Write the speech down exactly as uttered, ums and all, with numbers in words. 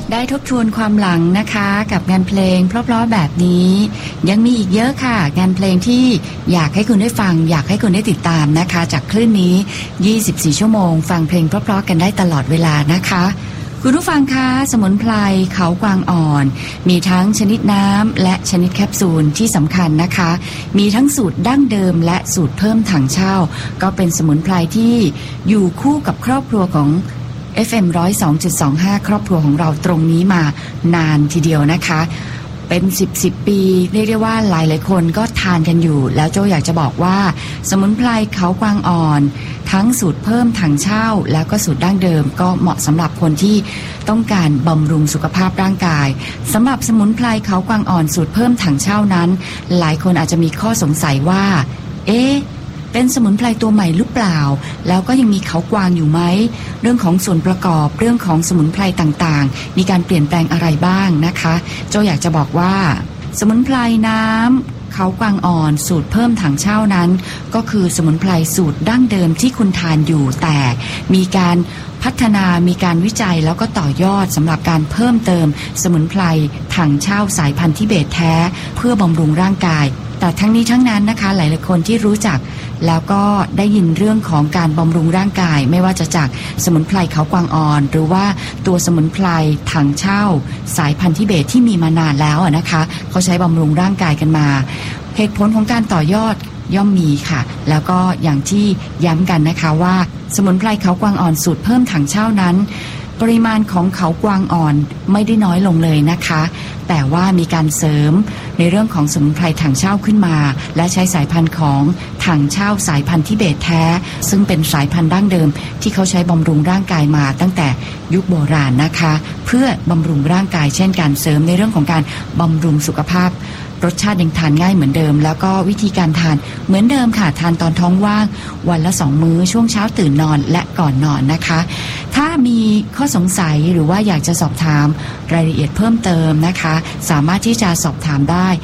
ได้ทบทวนความหลังนะคะกับงานเพลงเพราะๆแบบนี้ยังมีอีกเยอะค่ะงานเพลงที่อยากให้คุณได้ฟังอยากให้คุณได้ติดตามนะคะจากคลื่นนี้ยี่สิบสี่ชั่วโมงฟังเพลงเพราะๆกันได้ตลอดเวลานะคะคุณผู้ฟังคะสมุนไพรเขากวางอ่อนมีทั้งชนิดน้ำและชนิดแคปซูลที่สำคัญนะคะมีทั้งสูตรดั้งเดิมและสูตรเพิ่มถังเช่าก็เป็นสมุนไพรที่อยู่คู่กับครอบครัวของเอฟ เอ็ม หนึ่งศูนย์สองจุดสองห้า ครอบครัวของเราตรงนี้มานานทีเดียวนะคะเป็นสิบ สิบปีเรียกได้ว่าหลายหลายคนก็ทานกันอยู่แล้วโจอยากจะบอกว่าสมุนไพรเขากวางอ่อนทั้งสูตรเพิ่มถังเช่าแล้วก็สูตรดั้งเดิมก็เหมาะสำหรับคนที่ต้องการบำรุงสุขภาพร่างกายสำหรับสมุนไพรเขากวางอ่อนสูตรเพิ่มถังเช่านั้นหลายคนอาจจะมีข้อสงสัยว่าเอ๊ะเป็นสมุนไพรตัวใหม่หรือเปล่าแล้วก็ยังมีเขากวางอยู่ไหมเรื่องของส่วนประกอบเรื่องของสมุนไพรต่างๆมีการเปลี่ยนแปลงอะไรบ้างนะคะโจอยากจะบอกว่าสมุนไพรน้ำเขากวางอ่อนสูตรเพิ่มถังเช่านั้นก็คือสมุนไพรสูตรดั้งเดิมที่คุณทานอยู่แต่มีการพัฒนามีการวิจัยแล้วก็ต่อยอดสำหรับการเพิ่มเติมสมุนไพรถังเช่าสายพันธุ์ทิเบตแท้เพื่อบำรุงร่างกายแต่ทั้งนี้ทั้งนั้นนะคะหลายๆคนที่รู้จักแล้วก็ได้ยินเรื่องของการบำรุงร่างกายไม่ว่าจะจากสมุนไพรเขากวางอ่อนหรือว่าตัวสมุนไพรถังเช่าสายพันธุ์ทิเบตที่มีมานานแล้วนะคะเขาใช้บำรุงร่างกายกันมาเหตุผลของการต่อยอดย่อมมีค่ะแล้วก็อย่างที่ย้ำกันนะคะว่าสมุนไพรเขากวางอ่อนสูตรเพิ่มถังเช่านั้นปริมาณของเขากวางอ่อนไม่ได้น้อยลงเลยนะคะแต่ว่ามีการเสริมในเรื่องของสมุนไพรถังเช่าขึ้นมาและใช้สายพันธุ์ของถังเช่าสายพันธุ์ทิเบตแท้ซึ่งเป็นสายพันธุ์ดั้งเดิมที่เขาใช้บำรุงร่างกายมาตั้งแต่ยุคโบราณนะคะเพื่อบำรุงร่างกายเช่นการเสริมในเรื่องของการบำรุงสุขภาพรสชาติยังทานง่ายเหมือนเดิมแล้วก็วิธีการทานเหมือนเดิมค่ะทานตอนท้องว่างวันละสองมื้อช่วงเช้าตื่นนอนและก่อนนอนนะคะถ้ามีข้อสงสัยหรือว่าอยากจะสอบถามรายละเอียดเพิ่มเติมนะคะสามารถที่จะสอบถามได้